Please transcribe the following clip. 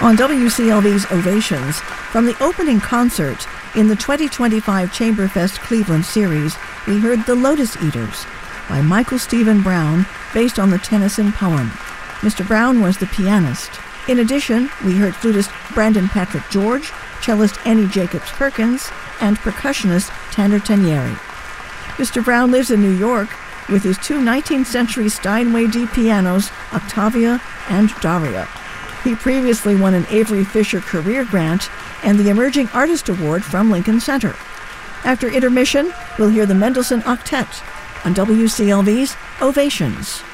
On WCLV's Ovations, from the opening concert in the 2025 Chamberfest Cleveland series, we heard The Lotus Eaters by Michael Stephen Brown, based on the Tennyson poem. Mr. Brown was the pianist. In addition, we heard flutist Brandon Patrick George, cellist Annie Jacobs Perkins, and percussionist Tanner Tanieri. Mr. Brown lives in New York with his two 19th century Steinway D pianos, Octavia and Daria. He previously won an Avery Fisher Career Grant and the Emerging Artist Award from Lincoln Center. After intermission, we'll hear the Mendelssohn Octet on WCLV's Ovations.